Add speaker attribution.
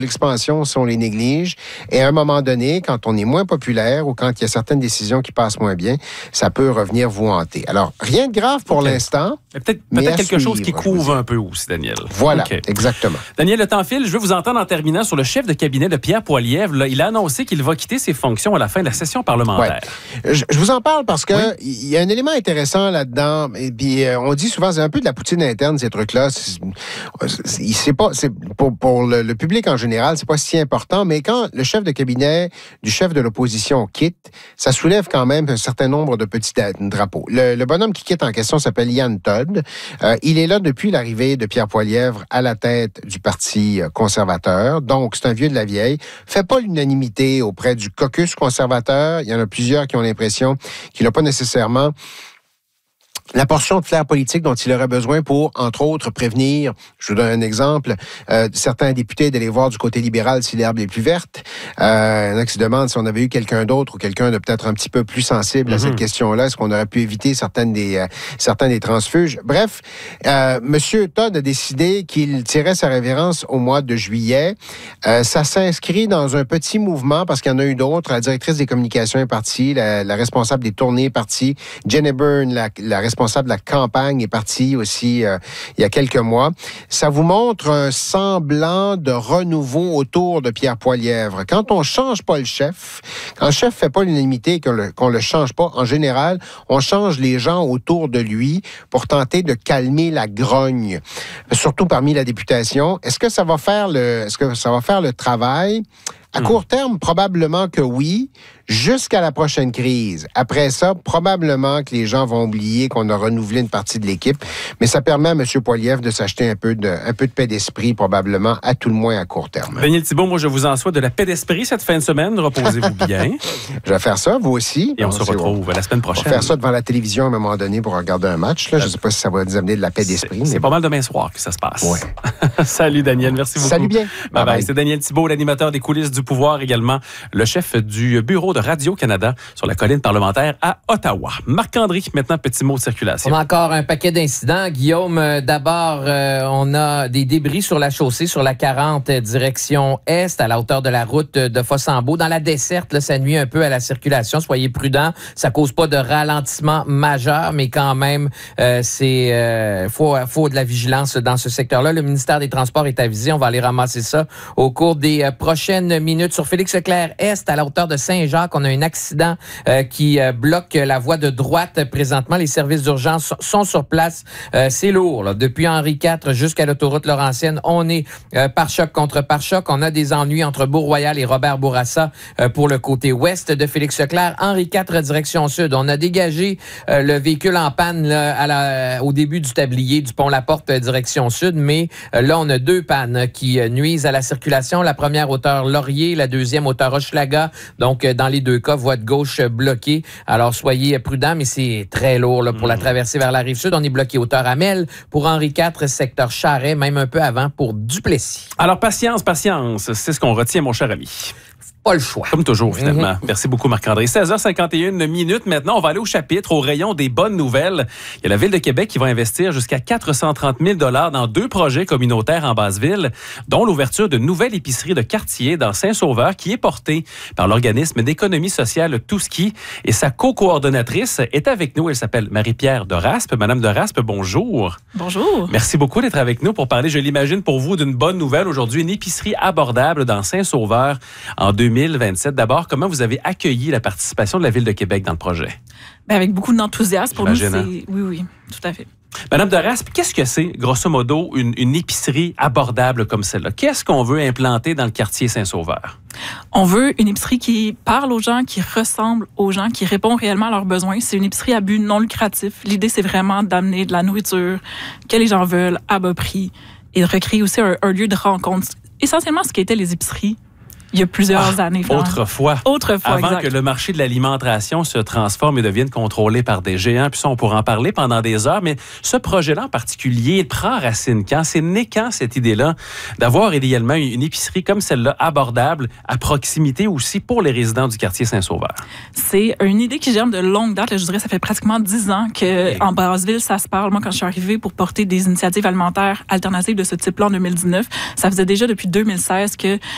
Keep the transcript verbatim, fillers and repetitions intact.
Speaker 1: l'expansion si on les néglige. Et à un moment donné, quand on est moins populaire ou quand il y a certaines décisions qui passent moins bien, ça peut revenir vous hanter. Alors, rien de grave pour
Speaker 2: okay.
Speaker 1: l'instant.
Speaker 2: Peut-être, peut-être quelque suivre, chose qui couvre un peu aussi, Daniel.
Speaker 1: Voilà,
Speaker 2: okay.
Speaker 1: exactement.
Speaker 2: Daniel, le temps file. Je veux vous entendre en terminant sur le chef de cabinet de Pierre Poilievre. Là, il a annoncé qu'il va quitter ses fonctions à la fin de la session parlementaire.
Speaker 1: Ouais. Je, je vous en parle parce que
Speaker 2: oui.
Speaker 1: il y a un élément intéressant là-dedans. Et puis, euh, on dit souvent, c'est un peu de la poutine interne, ces trucs-là. C'est, c'est, c'est pas, c'est, pour, pour le, le public en général, c'est pas si important, mais quand le chef de cabinet du chef de l'opposition quitte, ça soulève quand même un certain nombre de petits drapeaux. Le, le bonhomme qui quitte en question s'appelle Ian Todd. Euh, il est là depuis l'arrivée de Pierre Poilievre à la tête du Parti conservateur. Donc, c'est un vieux de la vieille. Fait pas l'unanimité auprès du caucus conservateur. Il y en a plusieurs qui ont l'impression qu'il n'a pas nécessairement la portion de flair politique dont il aurait besoin pour, entre autres, prévenir, je vous donne un exemple, euh, certains députés d'aller voir du côté libéral si l'herbe est plus verte. Euh, il y en a qui se demandent si on avait eu quelqu'un d'autre ou quelqu'un de peut-être un petit peu plus sensible mm-hmm. à cette question-là, est-ce qu'on aurait pu éviter certaines des, euh, certains des transfuges. Bref, euh, M. Todd a décidé qu'il tirait sa révérence au mois de juillet. Euh, ça s'inscrit dans un petit mouvement parce qu'il y en a eu d'autres. La directrice des communications est partie, la, la responsable des tournées est partie, Jenny Byrne, la, la responsable responsable de la campagne est parti aussi euh, il y a quelques mois. Ça vous montre un semblant de renouveau autour de Pierre Poilievre. Quand on change pas le chef, quand le chef fait pas l'unanimité et qu'on le, qu'on le change pas, en général, on change les gens autour de lui pour tenter de calmer la grogne, surtout parmi la députation. Est-ce que ça va faire le, est-ce que ça va faire le travail? À court terme, probablement que oui, jusqu'à la prochaine crise. Après ça, probablement que les gens vont oublier qu'on a renouvelé une partie de l'équipe, mais ça permet à M. Poilievre de s'acheter un peu de, un peu de paix d'esprit, probablement, à tout le moins à court terme.
Speaker 2: Daniel Thibault, moi, je vous en souhaite de la paix d'esprit cette fin de semaine. Reposez-vous bien.
Speaker 1: Je vais faire ça, vous aussi.
Speaker 2: Et on, on se retrouve on, la semaine prochaine.
Speaker 1: On va faire ça devant la télévision à un moment donné pour regarder un match. Là. Je ne sais pas si ça va nous amener de la paix d'esprit.
Speaker 2: C'est, c'est
Speaker 1: mais...
Speaker 2: pas mal demain soir que ça se passe.
Speaker 1: Ouais.
Speaker 2: Salut, Daniel. Merci beaucoup.
Speaker 1: Salut bien.
Speaker 2: Bye bye. bye. C'est Daniel Thibault, l'animateur des coulisses du pouvoir, également le chef du bureau de Radio-Canada sur la colline parlementaire à Ottawa. Marc-André, maintenant, petit mot de circulation.
Speaker 3: On a encore un paquet d'incidents. Guillaume, euh, d'abord, euh, on a des débris sur la chaussée, sur la quarante, euh, direction est, à la hauteur de la route de Fossambeau. Dans la desserte, là, ça nuit un peu à la circulation. Soyez prudents. Ça cause pas de ralentissement majeur, mais quand même, euh, c'est euh, faut, faut de la vigilance dans ce secteur-là. Le ministère des Transports est avisé. On va aller ramasser ça au cours des euh, prochaines minutes. Sur Félix-Leclerc Est, à la hauteur de Saint-Jacques, on a un accident euh, qui euh, bloque la voie de droite présentement. Les services d'urgence sont sur place. Euh, c'est lourd, là. Depuis Henri quatre jusqu'à l'autoroute Laurentienne, on est euh, pare-choc contre pare-choc. On a des ennuis entre Beau-Royal et Robert Bourassa euh, pour le côté ouest de Félix-Leclerc. Henri quatre, direction sud. On a dégagé euh, le véhicule en panne là, à la, au début du tablier du pont-la-Porte, euh, direction sud, mais euh, là, on a deux pannes qui euh, nuisent à la circulation. La première, hauteur Laurier, la deuxième, hauteur Hochelaga. Donc, euh, dans les deux cas, voie de gauche euh, bloquée. Alors, soyez prudents, mais c'est très lourd là, pour mmh. la traversée vers la Rive-Sud. On est bloqué hauteur Amel pour Henri quatre, secteur Charest, même un peu avant pour Duplessis.
Speaker 2: Alors, patience, patience, c'est ce qu'on retient, mon cher ami.
Speaker 3: Pas le choix.
Speaker 2: Comme toujours, finalement. Mm-hmm. Merci beaucoup, Marc-André. seize heures cinquante et une minutes. Maintenant, on va aller au chapitre, au rayon des bonnes nouvelles. Il y a la Ville de Québec qui va investir jusqu'à quatre cent trente mille dollars dans deux projets communautaires en Basse-Ville, dont l'ouverture de nouvelles épiceries de quartier dans Saint-Sauveur, qui est portée par l'organisme d'économie sociale Touski. Et sa co-coordonnatrice est avec nous. Elle s'appelle Marie-Pierre Deraspe. Madame Deraspe, bonjour.
Speaker 4: Bonjour.
Speaker 2: Merci beaucoup d'être avec nous pour parler, je l'imagine, pour vous, d'une bonne nouvelle aujourd'hui, une épicerie abordable dans Saint-Sauveur en deux mille vingt-sept. D'abord, comment vous avez accueilli la participation de la Ville de Québec dans le projet?
Speaker 4: Bien, avec beaucoup d'enthousiasme. Pour
Speaker 2: J'imagine,
Speaker 4: nous, c'est... Oui, oui, tout à fait.
Speaker 2: Madame Deraspe, qu'est-ce que c'est, grosso modo, une, une épicerie abordable comme celle-là? Qu'est-ce qu'on veut implanter dans le quartier Saint-Sauveur?
Speaker 4: On veut une épicerie qui parle aux gens, qui ressemble aux gens, qui répond réellement à leurs besoins. C'est une épicerie à but non lucratif. L'idée, c'est vraiment d'amener de la nourriture que les gens veulent à bas prix et de recréer aussi un, un lieu de rencontre. Essentiellement, ce qu'étaient les épiceries il y a plusieurs ah, années. Finalement.
Speaker 2: Autrefois.
Speaker 4: Autrefois,
Speaker 2: Avant
Speaker 4: exact.
Speaker 2: que le marché de l'alimentation se transforme et devienne contrôlé par des géants. Puis ça, on pourra en parler pendant des heures. Mais ce projet-là en particulier, il prend racine quand? C'est né quand, cette idée-là, d'avoir idéalement une épicerie comme celle-là, abordable, à proximité aussi pour les résidents du quartier Saint-Sauveur?
Speaker 4: C'est une idée qui germe de longue date. Là, je dirais ça fait pratiquement dix ans qu'en okay. Basse-Ville, ça se parle. Moi, quand je suis arrivée pour porter des initiatives alimentaires alternatives de ce type-là en deux mille dix-neuf, ça faisait déjà depuis deux mille seize que